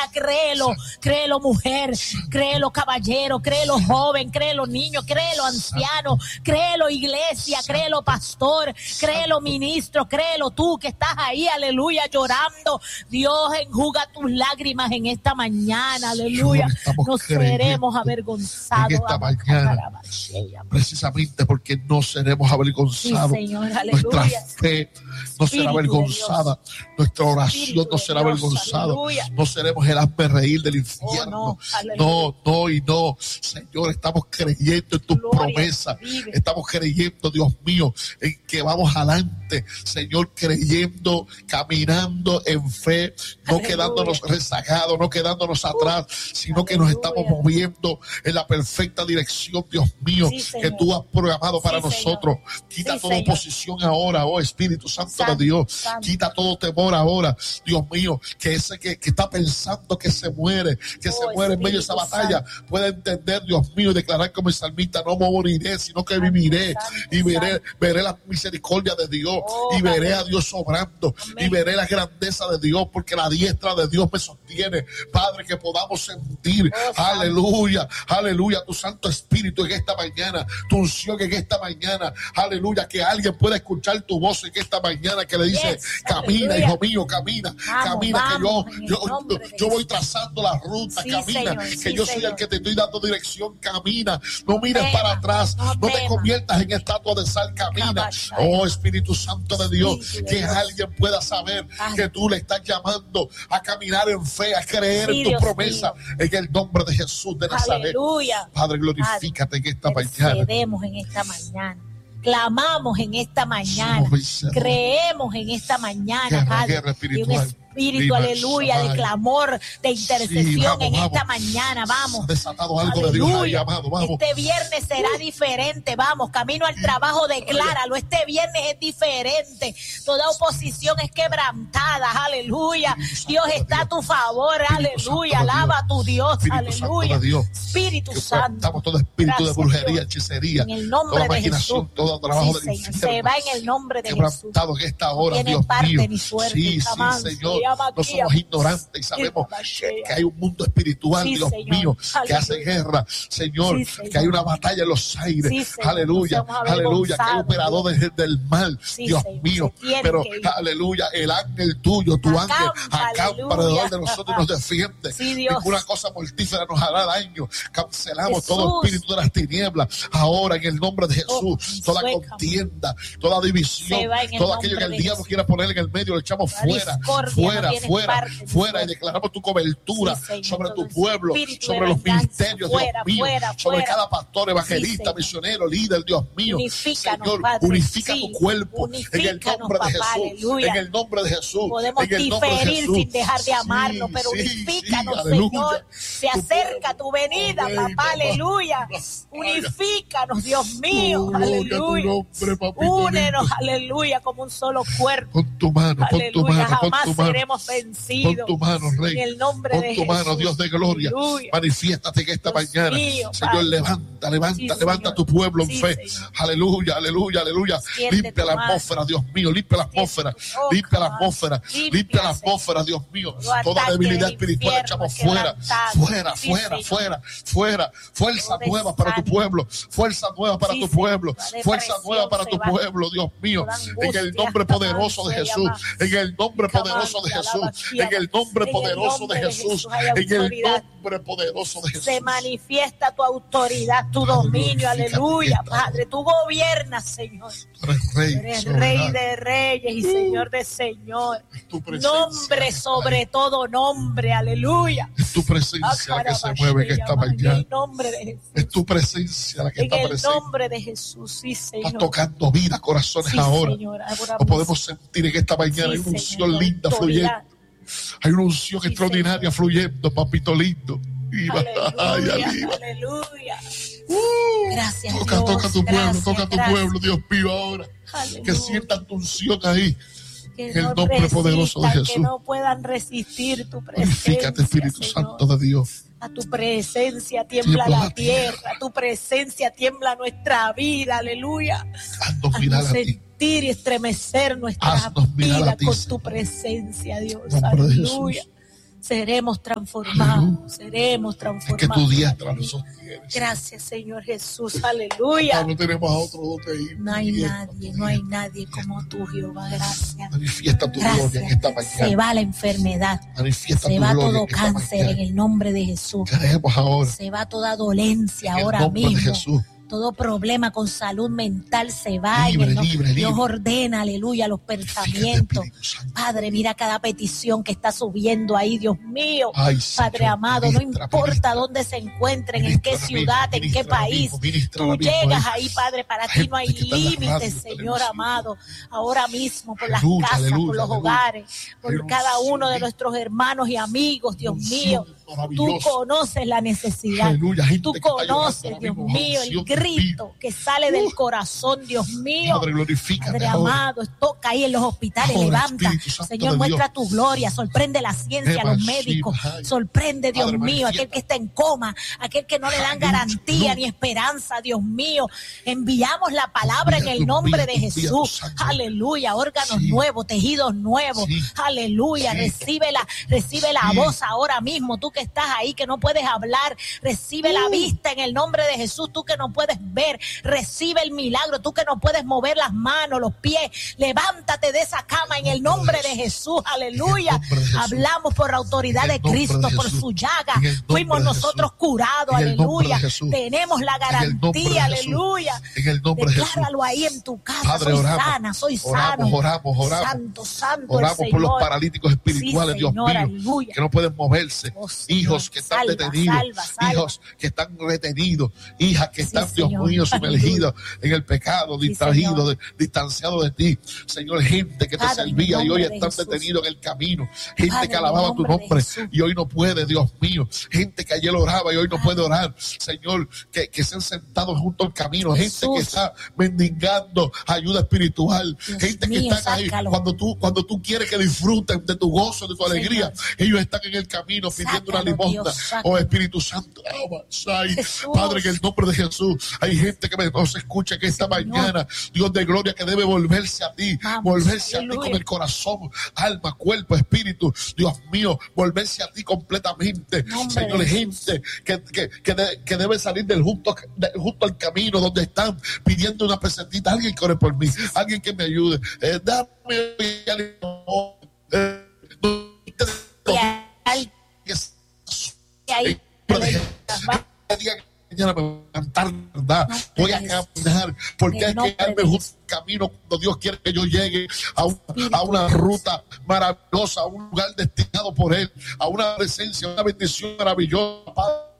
Créelo, créelo mujer, créelo caballero, créelo joven, créelo niño, créelo anciano, créelo iglesia, créelo pastor, créelo ministro, créelo tú que estás ahí, aleluya, llorando. Dios enjuga tus lágrimas en esta mañana, aleluya. No seremos avergonzados en esta mañana, precisamente porque no seremos avergonzados. Sí, Señor, nuestra fe no será avergonzada, nuestra oración no será avergonzada, no seremos el hazme reír del infierno. No, Señor, estamos creyendo en tus promesas, estamos creyendo, Dios mío, en que vamos adelante, Señor, creyendo, caminando en fe, no quedándonos rezagados, no quedándonos atrás, sino que nos estamos moviendo en la perfecta dirección, Dios mío, que tú has programado para nosotros. Quita toda oposición ahora, oh Espíritu Santo de Dios, quita todo temor ahora, Dios mío, que ese que está pensando que se muere en medio de esa batalla, pueda entender, Dios mío, y declarar como el salmista: no moriré, sino que viviré y veré la misericordia de Dios, y veré a Dios obrando, y veré la grandeza de Dios, porque la diestra de Dios me sostiene. Padre, que podamos sentir, aleluya, tu Santo Espíritu en esta mañana, tu unción en esta mañana, aleluya, que alguien pueda escuchar tu voz en esta mañana que le dice: camina, hijo mío, camina, que yo voy trazando la ruta, camina, Señor, que yo soy el que te estoy dando dirección, camina, no mires para atrás, no te conviertas en estatua de sal, camina. Oh Espíritu Santo de Dios, que alguien pueda saber que tú le estás llamando a caminar en fe, a creer en tu promesa, en el nombre de Jesús de Nazaret. Aleluya. Padre, glorifícate en esta mañana. Cedemos en esta mañana. Clamamos en esta mañana, creemos en esta mañana, guerra espiritual. Espíritu, aleluya, de clamor, de intercesión en esta mañana, vamos. Desatado algo de Dios ahí, amado, vamos. Este viernes será diferente, vamos, camino al trabajo, decláralo, este viernes es diferente, toda oposición es quebrantada, aleluya, Dios está a tu favor, aleluya, alaba a tu Dios, aleluya, Espíritu Santo. Estamos todo espíritu de brujería, hechicería, en el nombre de Jesús, todo trabajo del infierno, se va en el nombre de Jesús. Quebrantado en esta hora, Dios mío. Sí, Señor. No somos ignorantes y sabemos que hay un mundo espiritual, Dios mío, que hace guerra, Señor, que hay una batalla en los aires, aleluya, que hay operadores del mal, Dios mío, pero aleluya, el ángel tuyo, tu ángel, acampa alrededor de nosotros y nos defiende. Ninguna cosa mortífera nos hará daño. Cancelamos todo espíritu de las tinieblas ahora en el nombre de Jesús. Toda contienda, toda división, todo aquello que el diablo quiera poner en el medio, lo echamos fuera, y declaramos tu cobertura sobre tu pueblo, sobre los ministerios, Dios mío, sobre cada pastor, evangelista, misionero, líder, Dios mío. Señor, unifica tu cuerpo en el nombre de Jesús, en el nombre de Jesús. Podemos diferir sin dejar de amarlo, pero unifícanos, Señor. Se acerca tu venida, papá, aleluya. Unifícanos, Dios mío, aleluya. Únenos, aleluya, como un solo cuerpo. Con tu mano, jamás seremos vencidos. Con tu mano, Rey. En el nombre de Jesús. Con tu mano, Dios de gloria. Aleluya. Manifiéstate en esta mañana. Señor, levanta tu pueblo en fe. Aleluya. Limpia la atmósfera, Dios mío. Limpia la atmósfera, Dios mío. Toda debilidad espiritual echamos fuera. Fuerza nueva para tu pueblo. Fuerza nueva para tu pueblo. Fuerza nueva para tu pueblo, Dios mío. En el nombre poderoso de Jesús. En el nombre poderoso de Jesús, en el nombre poderoso de Jesús, en el nombre poderoso de Jesús. Se manifiesta tu autoridad, tu dominio, aleluya, Padre, tú gobiernas, Señor. Eres Rey de reyes y Señor de señores. Nombre sobre todo nombre, aleluya. Es tu presencia la que se mueve en esta mañana. En el nombre de Jesús. Es tu presencia la que está presente. En el nombre de Jesús, sí, Señor. Está tocando vida, corazones ahora. Lo podemos sentir en esta mañana. Hay una unción linda fluyendo. Hay una unción extraordinaria fluyendo, papito lindo. Aleluya. Gracias, toca tu pueblo, Dios mío, ahora. Aleluya. Que sientan tu unción ahí. En el nombre poderoso de Jesús. Que no puedan resistir tu presencia. Glorifícate, Espíritu Santo de Dios. A tu presencia tiembla la tierra. A tu presencia tiembla nuestra vida. Aleluya. Haznos mirar a ti. Y estremecer nuestra vida con tu presencia, Dios. Aleluya. Seremos transformados, seremos Es transformados. que tu diestra nos sostiene. Gracias, Señor Jesús, aleluya. No tenemos a otro donde ir. No hay nadie como tú, Jehová, gracias. Manifiesta tu gloria en esta mañana. Se va la enfermedad, Manifiesta se tu va gloria todo en esta cáncer mañana. en el nombre de Jesús. Queremos ahora, Se va toda dolencia en el ahora nombre de mismo. Jesús. Todo problema con salud mental se va. Libre, Dios libre. ordena, aleluya, los pensamientos. Espíritu Santo. Padre, mira cada petición que está subiendo ahí, Dios mío. Ay, Padre Señor, amado, no ministra, importa ministra. dónde se encuentren, en Ministra qué ahora ciudad, mismo, en qué ministra ahora país. mismo, ministra Tú ahora mismo llegas ahí. ahí, Padre, para La ti no hay gente que está en la límites, radio, Señor televisión. amado. Ahora mismo, por las Aleluya, casas, por aleluya, los aleluya. hogares, por Aleluya. cada uno de nuestros hermanos y amigos, Dios mío. Tú Maravilloso. conoces la necesidad. Aleluya, gente Tú que está llorando conoces, ahora Dios mismo, mío, el unción del grito que sale del corazón, Dios mío. Padre, glorifícate Padre ahora. amado, toca ahí en los hospitales, Ahora, levanta. Espíritu Santo Señor, de muestra Dios. tu gloria, sorprende la ciencia, los médicos. Sorprende, Dios Padre, mío, manifiesta. aquel que está en coma, aquel que no le dan Aleluya, garantía aleluya. ni esperanza, Dios mío. Enviamos la palabra en el Tú nombre envía, de tú envía tu Jesús. sangre. Aleluya, órganos Sí. nuevos, tejidos nuevos. Sí. Aleluya, Sí. recibe la Sí. voz ahora mismo. Tú que estás ahí, que no puedes hablar, recibe la vista en el nombre de Jesús. Tú que no puedes ver, recibe el milagro. Tú que no puedes mover las manos, los pies, levántate de esa cama en el nombre de Jesús. Aleluya. En el nombre de Jesús. Hablamos por la autoridad En de el nombre Cristo, de por Jesús. su llaga. En el nombre Fuimos de nosotros Jesús. curados. En el nombre Aleluya. de Jesús. Tenemos la En el nombre de garantía. Jesús. Aleluya. En el nombre de Jesús. Decláralo ahí en tu casa. Padre, soy oramos. sana, soy Oramos, sano. oramos. Santo, santo Oramos el por los Señor. paralíticos espirituales, Sí, Dios Señor, mío, aleluya. que no pueden moverse. Oh, Señor, Hijos que están salva, detenidos. salva. Hijos que están retenidos. Hijas que Sí, están, Dios Señor, mío, aleluya. sumergidos en el pecado, Sí, distraídos, Señor. distanciados de ti. Señor, gente que te Padre, en el servía y hoy nombre de están Jesús. detenidos en el camino. Gente Padre, que en el alababa tu nombre de nombre Jesús. y hoy no puede, Dios mío. Gente que ayer oraba y hoy no puede orar. Señor, que se han sentado junto al camino. Gente Jesús. que está mendigando ayuda espiritual. Dios Gente que mío, está ahí sácalo. cuando tú quieres que disfruten de tu gozo, de tu alegría. Ellos están en el camino pidiendo una Sácalo, limosna. Dios, sácalo. Oh Espíritu Santo. Ay, Jesús. Padre, en el nombre de Jesús. Hay gente que nos escucha que esta Señor. mañana, Dios de gloria, que debe volverse a ti. Vamos, Volverse a ti aleluya. con el corazón, alma, cuerpo, espíritu. Dios mío, volverse a ti completamente. Nombre Señor, de gente que debe salir justo al camino donde están pidiendo una pesetita. Alguien que ore por mí, alguien que me ayude. Dame Y al- y ahí, mañana me voy a levantar, ¿verdad? Voy a caminar, porque hay que darme un camino cuando Dios quiere que yo llegue a una ruta maravillosa, a un lugar destinado por Él, a una presencia, una bendición maravillosa, Padre.